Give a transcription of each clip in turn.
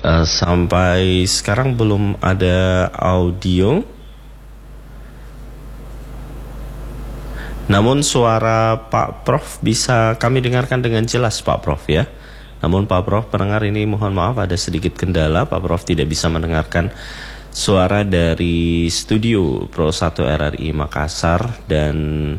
Sampai sekarang belum ada audio. Namun suara Pak Prof bisa kami dengarkan dengan jelas, Pak Prof, ya. Namun Pak Prof pendengar ini mohon maaf ada sedikit kendala. Pak Prof tidak bisa mendengarkan suara dari studio Pro 1 RRI Makassar. Dan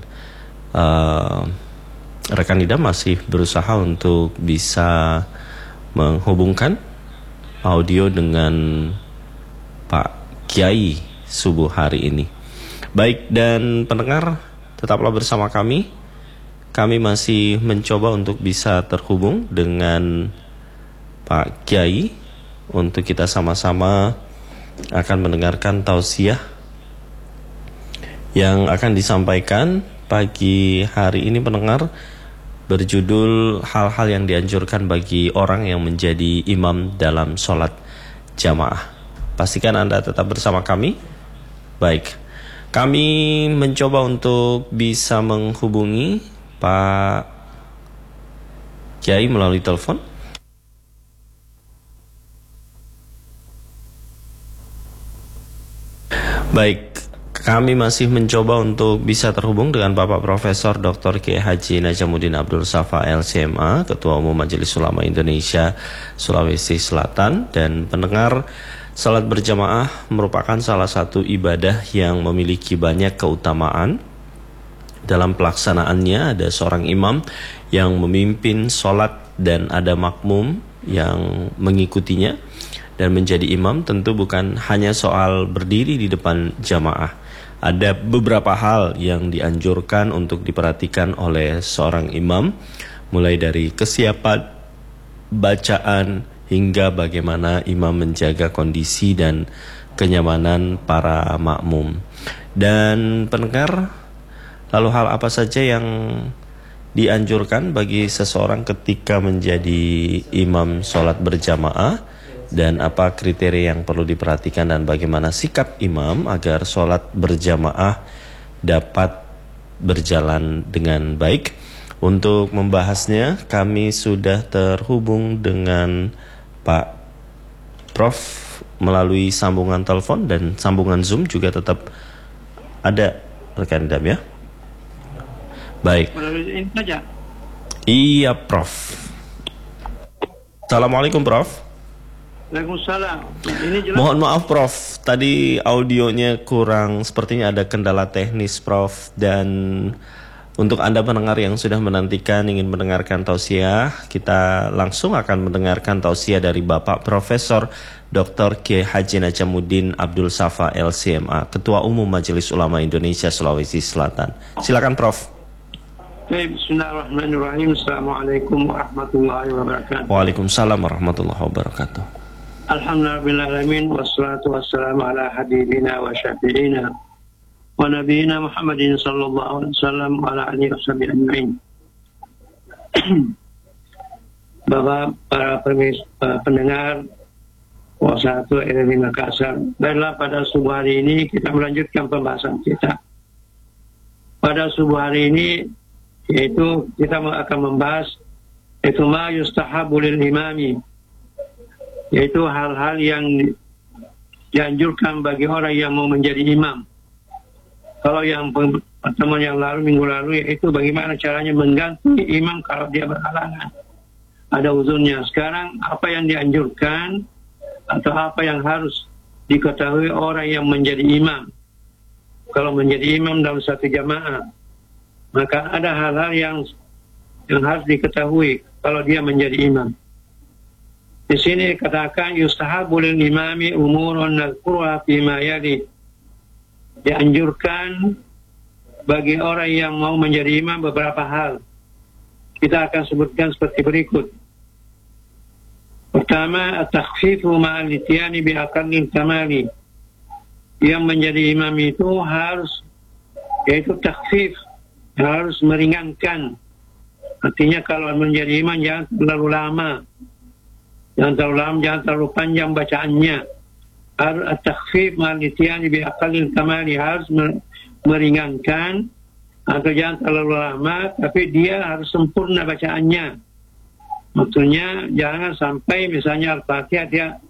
rekan Ida masih berusaha untuk bisa menghubungkan audio dengan Pak Kiai subuh hari ini. Baik, dan pendengar tetaplah bersama kami. Kami masih mencoba untuk bisa terhubung dengan Pak Kiai untuk kita sama-sama akan mendengarkan tausiah yang akan disampaikan pagi hari ini, pendengar, berjudul hal-hal yang dianjurkan bagi orang yang menjadi imam dalam sholat jamaah. Pastikan Anda tetap bersama kami. Baik, kami mencoba untuk bisa menghubungi Pak Kiai melalui telepon. Baik, kami masih mencoba untuk bisa terhubung dengan Bapak Profesor Dr. Kiai Haji Najamuddin Abdul Safa LCMA, Ketua Umum Majelis Ulama Indonesia Sulawesi Selatan. Dan pendengar, salat berjamaah merupakan salah satu ibadah yang memiliki banyak keutamaan. Dalam pelaksanaannya ada seorang imam yang memimpin salat dan ada makmum yang mengikutinya. Dan menjadi imam tentu bukan hanya soal berdiri di depan jamaah. Ada beberapa hal yang dianjurkan untuk diperhatikan oleh seorang imam, mulai dari kesiapan bacaan hingga bagaimana imam menjaga kondisi dan kenyamanan para makmum. Dan pendengar, lalu hal apa saja yang dianjurkan bagi seseorang ketika menjadi imam sholat berjamaah, dan apa kriteria yang perlu diperhatikan, dan bagaimana sikap imam agar sholat berjamaah dapat berjalan dengan baik. Untuk membahasnya kami sudah terhubung dengan Pak Prof melalui sambungan telepon, dan sambungan Zoom juga tetap ada, rekan Dam, ya. Baik. Ini saja. Iya, Prof. Assalamualaikum, Prof. Waalaikumsalam. Ini jelas. Mohon maaf, Prof, tadi audionya kurang, sepertinya ada kendala teknis, Prof. Dan untuk Anda pendengar yang sudah menantikan ingin mendengarkan tausiah, kita langsung akan mendengarkan tausiah dari Bapak Profesor Dr. Kiai Haji Najamuddin Abdul Safa LCMA, Ketua Umum Majelis Ulama Indonesia Sulawesi Selatan. Silakan, Prof. Bismillahirrahmanirrahim. Assalamualaikum warahmatullahi wabarakatuh. Waalaikumsalam warahmatullahi wabarakatuh. Alhamdulillahirrahmanirrahim. Wassalatu wassalamu ala habibina wa syafi'ina wa nabiyina Muhammadin sallallahu alaihi wasallam wa ala alihi washabihi ajma'in. Bapak, para pendengar Pro 1 RRI Makassar, baiklah, pada subuh hari ini kita melanjutkan pembahasan kita. Pada subuh hari ini yaitu kita akan membahas itu ma yustahabu lil imami, yaitu hal-hal yang dianjurkan bagi orang yang mau menjadi imam. Kalau yang pertemuan yang lalu, minggu lalu, yaitu bagaimana caranya mengganti imam kalau dia berhalangan, ada uzurnya. Sekarang apa yang dianjurkan atau apa yang harus diketahui orang yang menjadi imam kalau menjadi imam dalam satu jamaah. Maka ada hal-hal yang harus diketahui kalau dia menjadi imam. Di sini dikatakan yustahabu lil imami umurun nadhkuruha fima yali. Dianjurkan bagi orang yang mau menjadi imam beberapa hal. Kita akan sebutkan seperti berikut. Pertama, at-takhfifu ma'al ityani bi aqallil kamali. Yang menjadi imam itu harus, yaitu takhfif, harus meringankan. Artinya kalau menjadi imam jangan terlalu lama. Jangan terlalu lama, jangan terlalu panjang bacaannya. Harus at-takhfif ma'al ityani bi aqallil kamali, harus meringankan, atau jangan terlalu lama, tapi dia harus sempurna bacaannya. Maksudnya jangan sampai misalnya Al-Fatihah dia